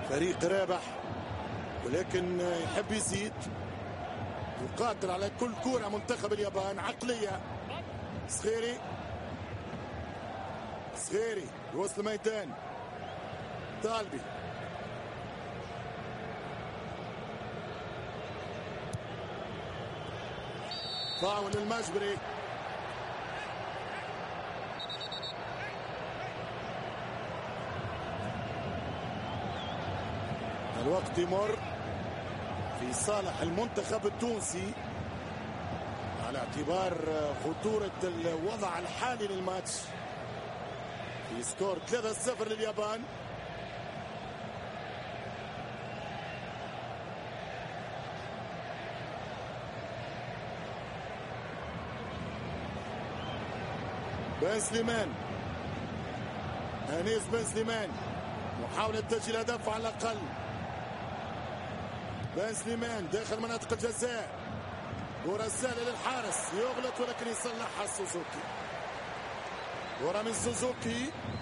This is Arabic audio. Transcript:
فريق رابح ولكن يحب يزيد، يقاتل على كل كرة. منتخب اليابان عقلية. صغيري يوصل الميدان. طالبي فاول المجبري. الوقت يمر في صالح المنتخب التونسي على اعتبار خطورة الوضع الحالي للماتش. في سكور 3-0 لليابان. بن سليمان، أنيس بن سليمان، محاولة تسجيل هدف على الأقل. بن سليمان داخل مناطق الجزاء، كرة سهلة للحارس، يغلط ولكن يصلحها سوزوكي. كرة من سوزوكي